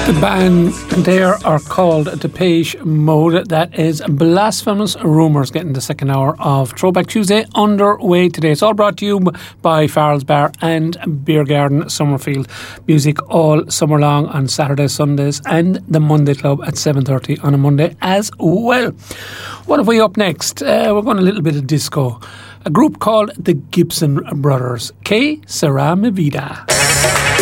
The band there are called Depeche Mode. That is Blasphemous Rumours, getting the second hour of Throwback Tuesday underway today. It's all brought to you by Farrell's Bar and Beer Garden Summerfield. Music all summer long on Saturdays, Sundays and the Monday Club at 7:30 on a Monday as well. What have we up next? We're going a little bit of disco. A group called the Gibson Brothers. Que sera mi vida?